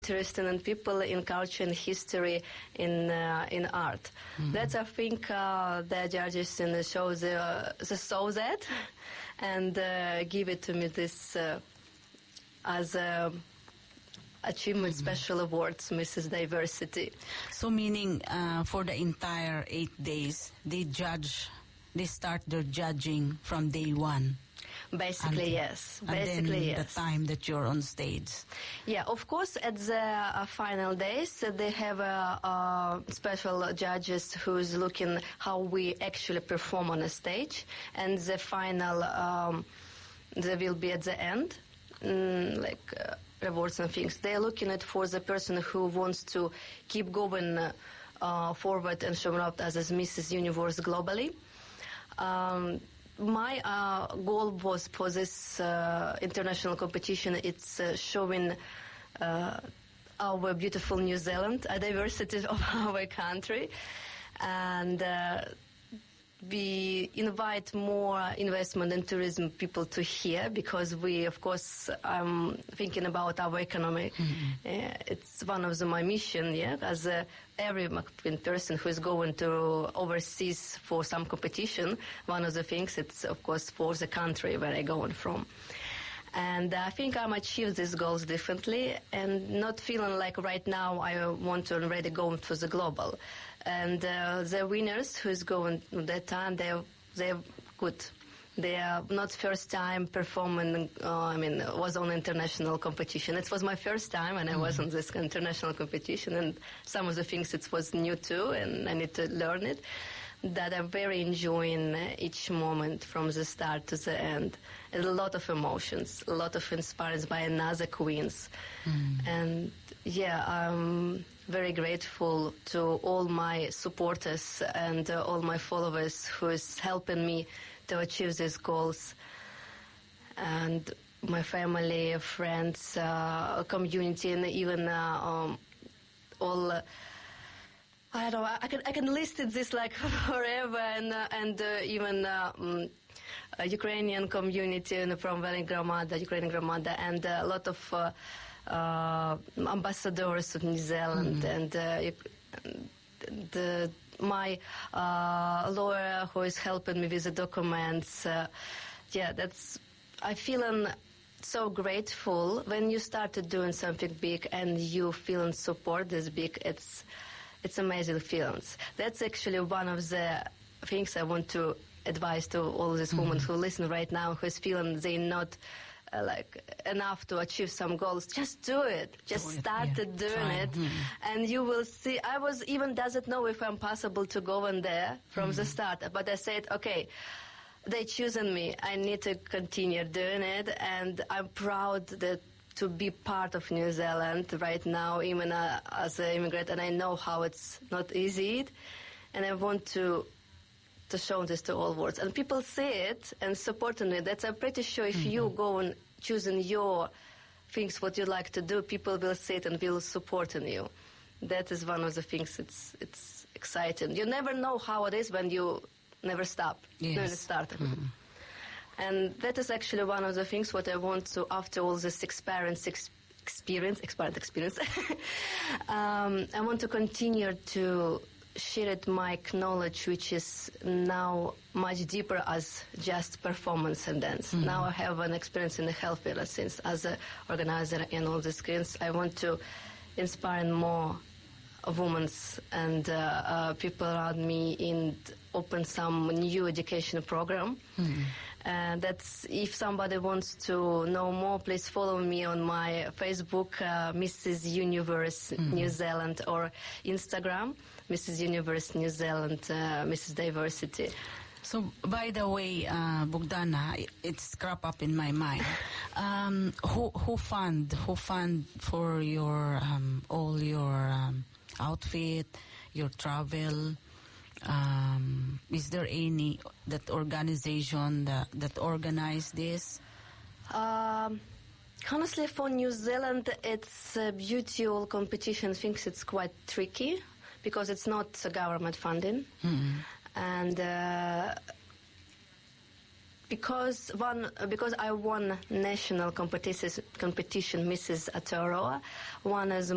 interested in people, in culture, in history, in art. That's, I think, the judges in the show they saw that and give it to me this as a achievement special awards, Mrs. Diversity. So meaning for the entire 8 days, they start their judging from day one. Basically, yes. Basically, yes. The time that you're on stage. Yeah, of course, at the final days, they have special judges who's looking how we actually perform on a stage, and the final they will be at the end, rewards and things. They're looking at for the person who wants to keep going forward and showing up as Mrs. Universe globally. My goal was for this international competition, it's showing our beautiful New Zealand, a diversity of our country, and we invite more investment and tourism people to here because we, of course, thinking about our economy. It's one of my mission, as every person who is going to overseas for some competition, one of the things, it's, of course, for the country where I'm going from. And I think I'm achieved these goals differently and not feeling like right now I want to already go to the global. And the winners who's going that time, they're good. They are not first time performing, was on international competition. It was my first time and I was on this international competition and some of the things it was new too and I need to learn it. That I'm very enjoying each moment from the start to the end. And a lot of emotions, a lot of inspired by another queens. And I'm very grateful to all my supporters and all my followers who is helping me to achieve these goals. And my family, friends, community, and even all... I don't know. I can list it this like forever, and even Ukrainian community from Gromada, Ukrainian Gromada, and a lot of ambassadors of New Zealand, and my lawyer who is helping me with the documents. I feeling so grateful when you started doing something big and you feeling support this big. It's amazing feelings. That's actually one of the things I want to advise to all these women who listen right now, who's feeling they're not enough to achieve some goals. Just do it. Just start doing it, and you will see. I doesn't know if I'm possible to go in there from the start, but I said, okay, they choosing me. I need to continue doing it, and I'm proud that to be part of New Zealand right now, even as an immigrant, and I know how it's not easy, and I want to show this to all worlds. And people see it and supporting it. That's I'm pretty sure if you go and choosing your things, what you like to do, people will see it and will supporting you. That is one of the things. It's exciting. You never know how it is when you never stop doing it starting. And that is actually one of the things what I want to, after all this experience, I want to continue to share my knowledge, which is now much deeper as just performance and dance. Now I have an experience in the health field since as an organizer and all these things. I want to inspire more women and people around me and open some new education program. That's if somebody wants to know more, please follow me on my Facebook, Mrs. Universe New Zealand, or Instagram, Mrs. Universe New Zealand, Mrs. Diversity. So, by the way, Bogdana, it's crop up in my mind. Who fund for your all your outfit, your travel? Is there any that organization that organize this? Honestly, for New Zealand, it's beauty all competition. I think it's quite tricky because it's not government funding, and because I won national competition, Mrs. Aotearoa, one is